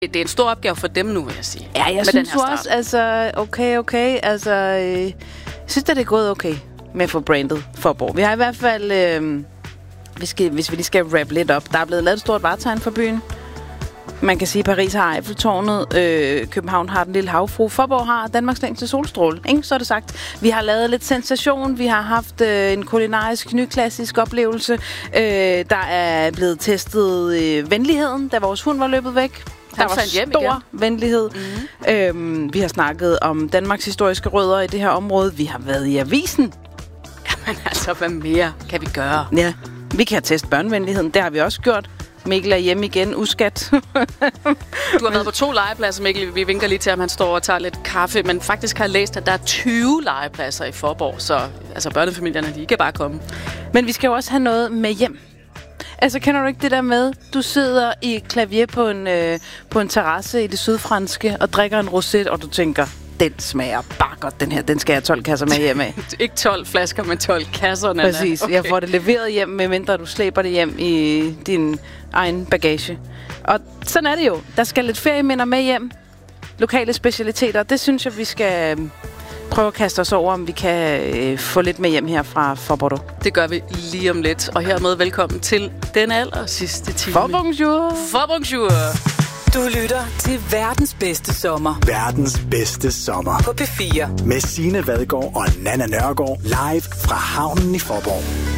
Det er en stor opgave for dem nu, vil jeg sige. Ja, jeg synes også, altså, okay. Altså, jeg synes, at det er gået okay med at få brandet Faaborg. Vi har i hvert fald, hvis vi lige skal wrap lidt op, der er blevet lavet et stort vartegn for byen. Man kan sige, at Paris har Eiffeltårnet, København har den lille havfru, Faaborg har Danmarks længste solstråle, ikke? Så er det sagt. Vi har lavet lidt sensation, vi har haft en kulinarisk, nyklassisk oplevelse. Der er blevet testet venligheden, da vores hund var løbet væk. Der var stor venlighed. Vi har snakket om Danmarks historiske rødder i det her område. Vi har været i avisen. Jamen altså, hvad mere kan vi gøre? Ja, vi kan teste børnevenligheden. Det har vi også gjort. Mikkel er hjemme igen, uskat. Du har været på 2 legepladser, Mikkel. Vi vinker lige til, at han står og tager lidt kaffe. Men faktisk har jeg læst, at der er 20 legepladser i Faaborg. Så altså, børnefamilierne, de kan bare komme. Men vi skal jo også have noget med hjem. Altså, kender du ikke det der med, du sidder i klavier på en terrasse i det sydfranske og drikker en rosé, og du tænker, den smager bare godt, den her. Den skal jeg have 12 kasser med hjem af. Ikke 12 flasker, men 12 kasser, Nana. Præcis. Okay. Jeg får det leveret hjem, medmindre du slæber det hjem i din egen bagage. Og sådan er det jo. Der skal lidt ferieminder med hjem. Lokale specialiteter. Det synes jeg, vi skal prøve at kaste os over, om vi kan få lidt med hjem her fra Faaborg. Det gør vi lige om lidt. Og hermed velkommen til den aller sidste time. Bonjour. Bonjour. Du lytter til verdens bedste sommer. Verdens bedste sommer. På P4. Med Signe Vadgaard og Nana Nørgaard. Live fra havnen i Faaborg.